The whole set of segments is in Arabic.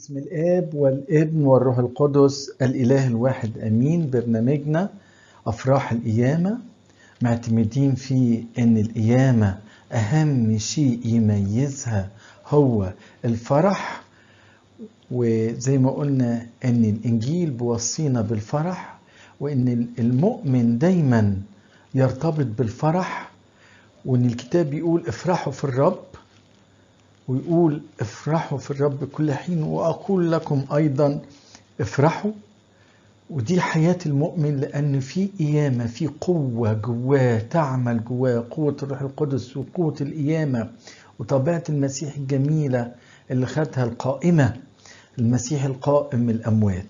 بسم الآب والابن والروح القدس الإله الواحد أمين. برنامجنا أفراح القيامة، معتمدين فيه إن القيامة أهم شيء يميزها هو الفرح. وزي ما قلنا إن الإنجيل بيوصينا بالفرح، وإن المؤمن دايما يرتبط بالفرح، وإن الكتاب بيقول افرحوا في الرب، ويقول افرحوا في الرب كل حين وأقول لكم أيضا افرحوا. ودي حياة المؤمن، لأن في قيامة، في قوة جواه تعمل جواه، قوة الروح القدس وقوة القيامة وطبيعة المسيح الجميلة اللي خدها القائمة، المسيح القائم من الأموات.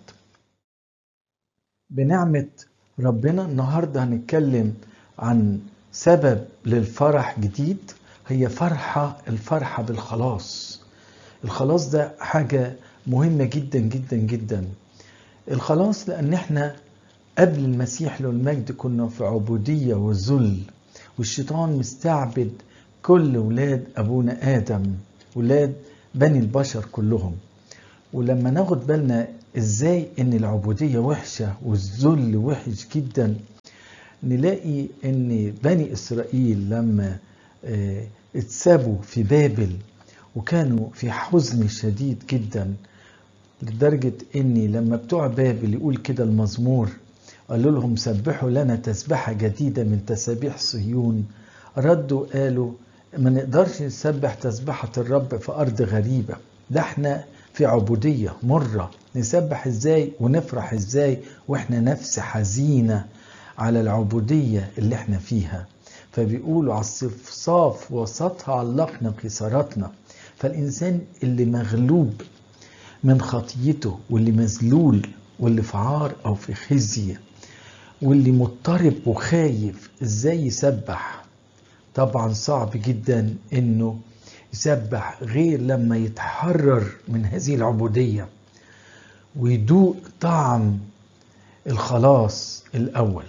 بنعمة ربنا النهاردة هنتكلم عن سبب للفرح جديد، هي الفرحة بالخلاص. الخلاص ده حاجة مهمة جدا جدا جدا. الخلاص لأن احنا قبل المسيح له المجد كنا في عبودية وذل، والشيطان مستعبد كل ولاد أبونا آدم، ولاد بني البشر كلهم. ولما ناخد بالنا ازاي ان العبودية وحشة والذل وحش جدا، نلاقي ان بني إسرائيل لما اتسابوا في بابل وكانوا في حزن شديد جدا، لدرجة اني لما بتوع بابل يقول كده المزمور، قالوا لهم سبحوا لنا تسبحة جديدة من تسابيح صهيون، ردوا قالوا ما نقدرش نسبح تسبحة الرب في أرض غريبة، ده احنا في عبودية مرة، نسبح ازاي ونفرح ازاي واحنا نفس حزينة على العبودية اللي احنا فيها. فبيقولوا على الصفصاف وسطها علقنا قيصراتنا. فالإنسان اللي مغلوب من خطيته، واللي مذلول، واللي في عار أو في خزي، واللي مضطرب وخايف، ازاي يسبح؟ طبعا صعب جدا انه يسبح غير لما يتحرر من هذه العبودية ويدوق طعم الخلاص الأول.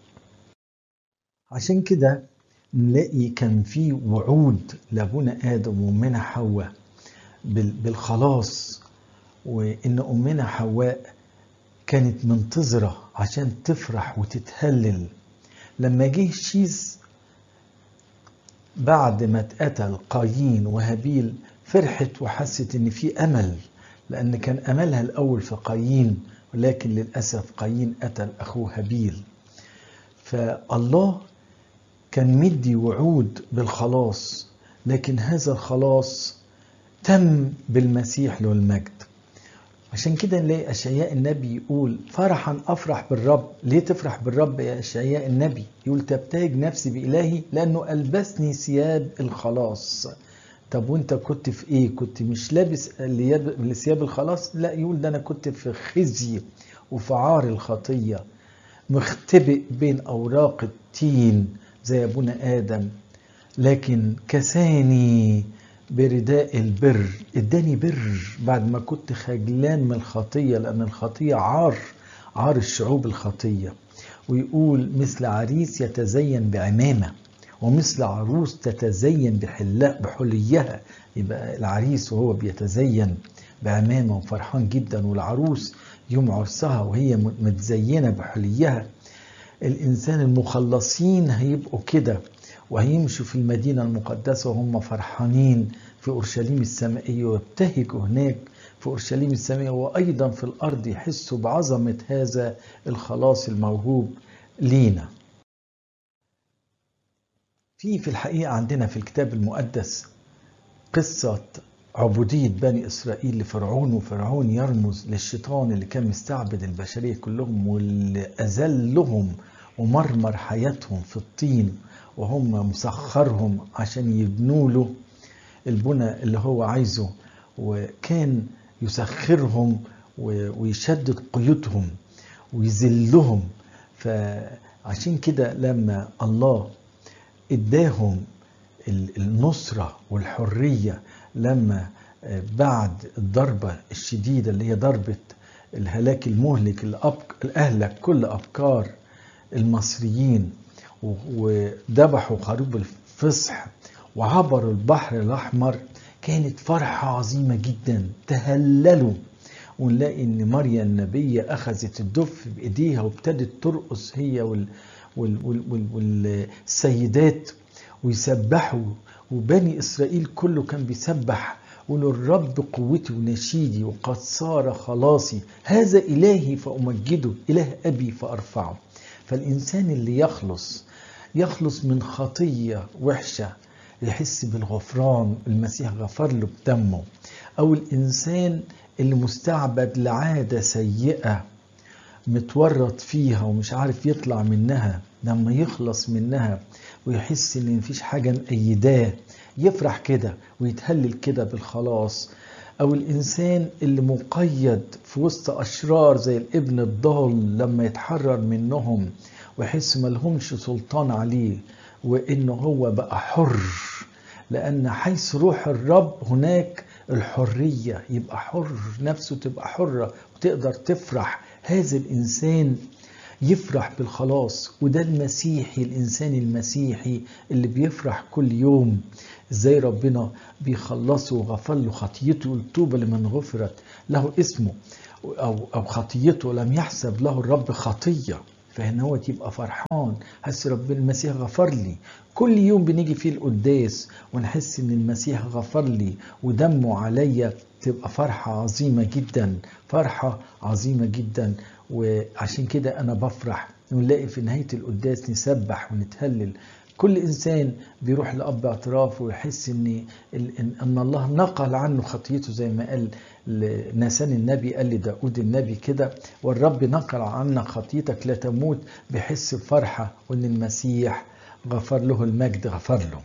عشان كده نلاقي كان في وعود لأبونا آدم وأمنا حواء بالخلاص، وإن أمنا حواء كانت منتظرة عشان تفرح وتتهلل. لما جه شيز بعد ما اتقتل قايين وهابيل، فرحت وحست ان في امل، لان كان املها الاول في قايين، ولكن للاسف قايين قتل اخوه هابيل. فالله كان مدي وعود بالخلاص، لكن هذا الخلاص تم بالمسيح له المجد. عشان كده نلاقي أشعياء النبي يقول فرحا أفرح بالرب. ليه تفرح بالرب يا أشعياء النبي؟ يقول تبتهج نفسي بإلهي لأنه ألبسني ثياب الخلاص. طب وانت كنت في ايه؟ كنت مش لابس ثياب الخلاص؟ لا، يقول ده أنا كنت في خزي وفي عار الخطية، مختبئ بين أوراق التين زي أبونا آدم، لكن كساني برداء البر، اداني بر بعد ما كنت خجلان من الخطية، لأن الخطية عار الشعوب الخطية. ويقول مثل عريس يتزين بعمامة، ومثل عروس تتزين بحليها. يبقى العريس وهو بيتزين بعمامة وفرحان جدا، والعروس يوم عرسها وهي متزينة بحليها. الإنسان المخلصين هيبقوا كده، وهيمشوا في المدينة المقدسة وهم فرحانين في أورشليم السمائية، ويبتهجوا هناك في أورشليم السمائية، وأيضا في الأرض يحسوا بعظمة هذا الخلاص الموهوب لينا. في الحقيقة عندنا في الكتاب المقدس قصة عبودية بني إسرائيل لفرعون، وفرعون يرمز للشيطان اللي كان مستعبد البشرية كلهم، واللي أذلهم ومرمر حياتهم في الطين، وهم مسخرهم عشان يبنوا له البنى اللي هو عايزه، وكان يسخرهم ويشدد قيودهم ويذلهم. فعشان كده لما الله اداهم النصرة والحرية، لما بعد الضربة الشديدة اللي هي ضربة الهلاك المهلك اللي أهلك كل أبكار المصريين، وذبحوا خروف الفصح وعبروا البحر الأحمر، كانت فرحة عظيمة جدا، تهللوا. ونلاقي ان مريم النبية اخذت الدف بايديها وابتدت ترقص هي والسيدات ويسبحوا، وبني اسرائيل كله كان بيسبح قولوا الرب قوتي ونشيدي وقد صار خلاصي، هذا إلهي فأمجده، إله أبي فأرفعه. فالإنسان اللي يخلص من خطية وحشة يحس بالغفران، المسيح غفر له بدمه. أو الإنسان اللي مستعبد لعادة سيئة متورط فيها ومش عارف يطلع منها، لما يخلص منها ويحس ان مفيش حاجة مأيداه يفرح كده ويتهلل كده بالخلاص. او الانسان اللي مقيد في وسط اشرار زي الابن الضال لما يتحرر منهم ويحس ملهمش سلطان عليه وانه هو بقى حر، لان حيث روح الرب هناك الحرية، يبقى حر، نفسه تبقى حرة وتقدر تفرح. هذا الإنسان يفرح بالخلاص، وده المسيحي، الإنسان المسيحي اللي بيفرح كل يوم ازاي ربنا بيخلصه وغفر له خطيته. الطوبى لمن غفرت له اسمه أو خطيته لم يحسب له الرب خطية، فهنا هو تبقى فرحان، حس ربنا المسيح غفر لي. كل يوم بنيجي فيه القداس ونحس ان المسيح غفر لي ودمه عليا، تبقى فرحة عظيمة جدا، فرحة عظيمة جدا. وعشان كده انا بفرح ونلاقي في نهاية القداس نسبح ونتهلل. كل انسان بيروح لأب اعتراف ويحس ان الله نقل عنه خطيته، زي ما قال ناسان النبي، قال لداود النبي كده، والرب نقل عنك خطيتك لا تموت، بيحس بفرحة وان المسيح غفر له، المجد غفر له.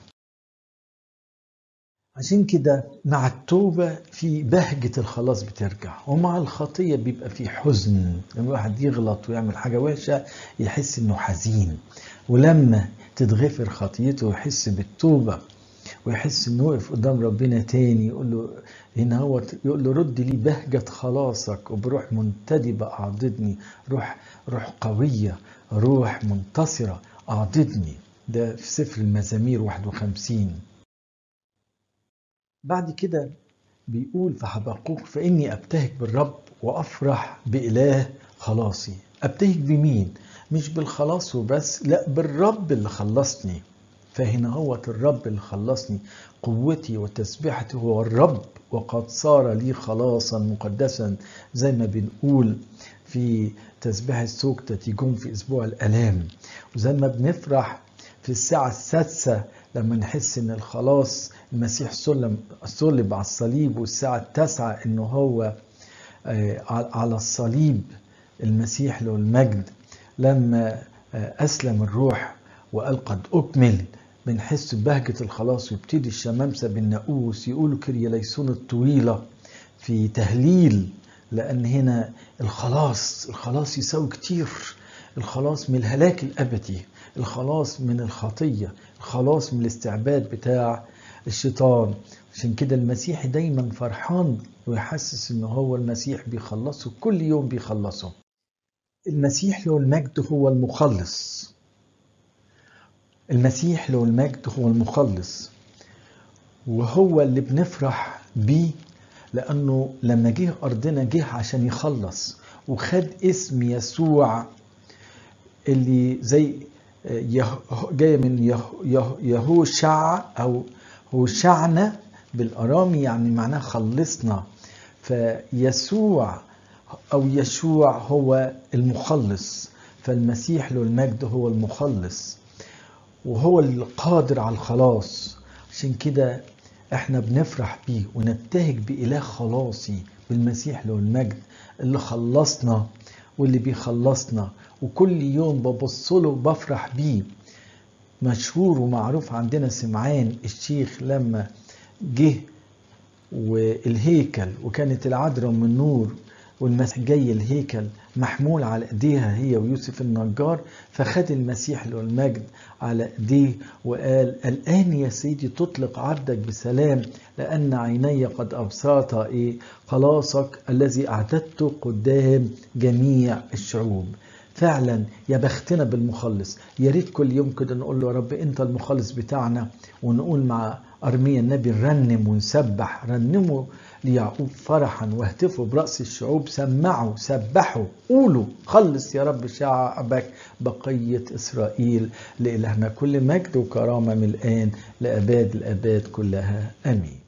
عشان كده مع التوبة في بهجة الخلاص بترجع، ومع الخطية بيبقى في حزن. لما الواحد يغلط ويعمل حاجة وحشة يحس انه حزين، ولما تتغفر خطيته ويحس بالتوبة ويحس انه وقف قدام ربنا تاني، يقول له هنا هو، يقول له رد لي بهجة خلاصك وبروح منتدبة اعضدني، روح قوية، روح منتصرة اعضدني. ده في سفر المزامير 51. بعد كده بيقول في حبقوق فإني أبتهج بالرب وأفرح بإله خلاصي. أبتهج بمين؟ مش بالخلاص وبس، لا، بالرب اللي خلصني. فهنا هو الرب اللي خلصني، قوتي وتسبيحتي هو الرب وقد صار لي خلاصا مقدسا، زي ما بنقول في تسبيح السوكتة تيجون في أسبوع الألام. وزي ما بنفرح في الساعة السادسة لما نحس ان الخلاص المسيح صلب على الصليب، والساعة التاسعة انه هو على الصليب المسيح له المجد لما أسلم الروح وقال قد أكمل، بنحس ببهجة الخلاص. ويبتدي الشمامسة بالناقوس يقولوا كرياليسون الطويلة في تهليل، لأن هنا الخلاص يساوي كتير. الخلاص من الهلاك الأبدي، الخلاص من الخطية، الخلاص من الاستعباد بتاع الشيطان. عشان كده المسيح دايما فرحان ويحسس انه هو المسيح بيخلصه، كل يوم بيخلصه. المسيح له المجد هو المخلص، المسيح له المجد هو المخلص، وهو اللي بنفرح بيه، لأنه لما جه أرضنا جه عشان يخلص، وخد اسم يسوع اللي زي جاي من يهوشع أو هوشعنا بالأرامي، يعني معناه خلصنا. فيسوع أو يشوع هو المخلص، فالمسيح له المجد هو المخلص وهو القادر على الخلاص. عشان كده احنا بنفرح بيه ونبتهج بإله خلاصي، بالمسيح له المجد اللي خلصنا واللي بيخلصنا، وكل يوم ببصله بفرح بيه. مشهور ومعروف عندنا سمعان الشيخ لما جه والهيكل وكانت العذراء من نور والمسيح جاي الهيكل محمول على ايديها هي ويوسف النجار، فخد المسيح له المجد على ايديه وقال الآن يا سيدي تطلق عبدك بسلام، لأن عيني قد أبصرتا خلاصك الذي أعددته قدام جميع الشعوب. فعلا يا بختنا بالمخلص. يا ريت كل يوم كده نقول له يا رب انت المخلص بتاعنا، ونقول مع أرميا النبي نرنم ونسبح. رنموا ليعقوب فرحا واهتفوا برأس الشعوب، سمعوا سبحوا قولوا خلص يا رب شعبك بقية إسرائيل. لإلهنا كل مجد وكرامة من الآن لأباد الآباد كلها آمين.